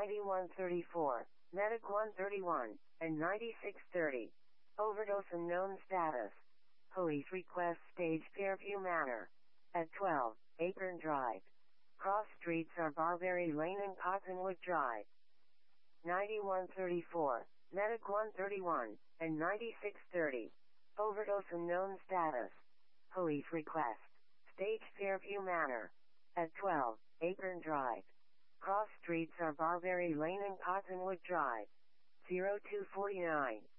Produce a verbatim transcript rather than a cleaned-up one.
ninety-one thirty-four, Medic one thirty-one, and ninety-six thirty. Overdose unknown status. Police request stage Fairview Manor. At twelve, Acorn Drive. Cross streets are Barberry Lane and Cottonwood Drive. ninety-one thirty-four, Medic one thirty-one, and ninety-six thirty. Overdose unknown status. Police request. Stage Fairview Manor. At twelve, Acorn Drive. Cross streets are Barberry Lane and Cottonwood Drive. zero two four nine.